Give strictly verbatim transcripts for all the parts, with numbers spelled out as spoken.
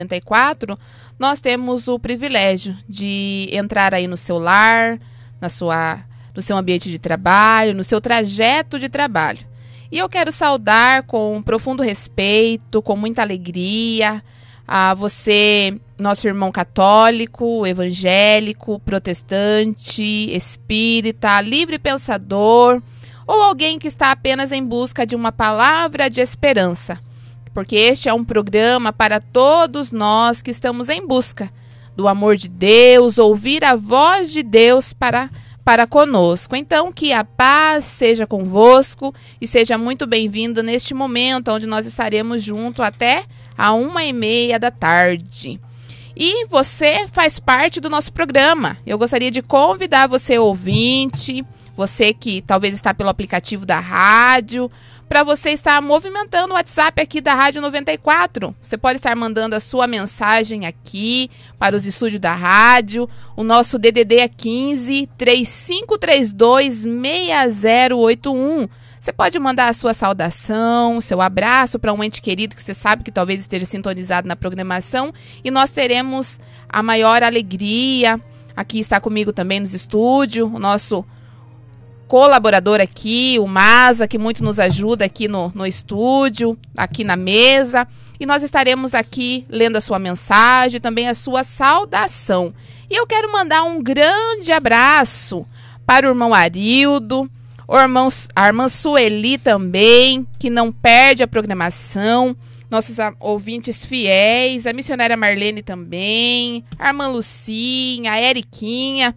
noventa e quatro, nós temos o privilégio de entrar aí no seu lar, na sua, no seu ambiente de trabalho, no seu trajeto de trabalho. E eu quero saudar com profundo respeito, com muita alegria, a você, nosso irmão católico, evangélico, protestante, espírita, livre pensador, ou alguém que está apenas em busca de uma palavra de esperança. Porque este é um programa para todos nós que estamos em busca do amor de Deus, ouvir a voz de Deus para, para conosco. Então, que a paz seja convosco e seja muito bem-vindo neste momento, onde nós estaremos juntos até a uma e meia da tarde. E você faz parte do nosso programa. Eu gostaria de convidar você, ouvinte, você que talvez está pelo aplicativo da rádio, para você estar movimentando o WhatsApp aqui da Rádio noventa e quatro. Você pode estar mandando a sua mensagem aqui para os estúdios da rádio. O nosso D D D é quinze, três cinco três dois, seis zero oito um. Você pode mandar a sua saudação, seu abraço para um ente querido que você sabe que talvez esteja sintonizado na programação. E nós teremos a maior alegria. Aqui está comigo também nos estúdios o nosso colaborador aqui, o Maza, que muito nos ajuda aqui no, no estúdio, aqui na mesa. E nós estaremos aqui lendo a sua mensagem, também a sua saudação. E eu quero mandar um grande abraço para o irmão Arildo, o irmão, a irmã Sueli também, que não perde a programação, nossos ouvintes fiéis, a missionária Marlene também, a irmã Lucinha, a Eriquinha,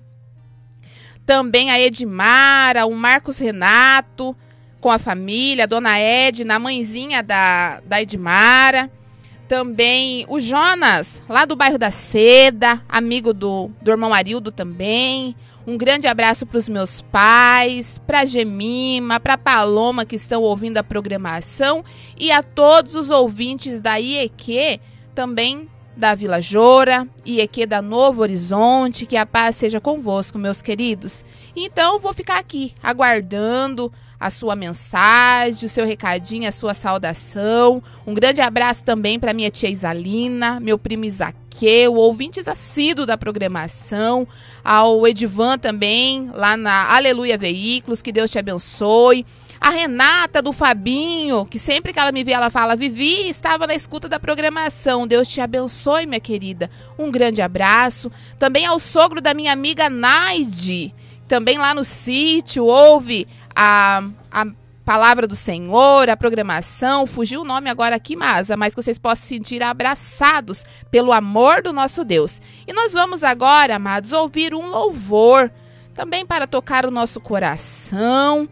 também a Edmara, o Marcos Renato, com a família, a dona Edna, a mãezinha da, da Edmara. Também o Jonas, lá do bairro da Seda, amigo do, do irmão Arildo também. Um grande abraço para os meus pais, para a Gemima, para a Paloma que estão ouvindo a programação e a todos os ouvintes da I E Q, também da Vila Jora, I E Q da Novo Horizonte, que a paz seja convosco, meus queridos. Então, vou ficar aqui, aguardando a sua mensagem, o seu recadinho, a sua saudação. Um grande abraço também para minha tia Isalina, meu primo Isaqueu, ouvintes assíduos da programação, ao Edivan também, lá na Aleluia Veículos, que Deus te abençoe. A Renata do Fabinho, que sempre que ela me vê, ela fala: Vivi, estava na escuta da programação. Deus te abençoe, minha querida. Um grande abraço. Também ao sogro da minha amiga Naide, também lá no sítio, ouve a, a palavra do Senhor, a programação. Fugiu o nome agora aqui, Masa, mas que vocês possam se sentir abraçados pelo amor do nosso Deus. E nós vamos agora, amados, ouvir um louvor, também para tocar o nosso coração,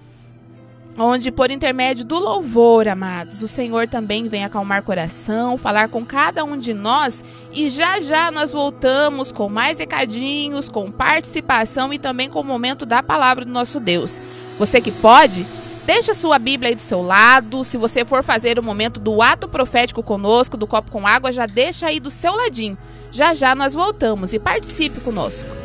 onde por intermédio do louvor, amados, o Senhor também vem acalmar o coração, falar com cada um de nós. E já já nós voltamos com mais recadinhos, com participação e também com o momento da palavra do nosso Deus. Você que pode, deixa a sua Bíblia aí do seu lado. Se você for fazer o momento do ato profético conosco, do copo com água, já deixa aí do seu ladinho. Já já nós voltamos e participe conosco.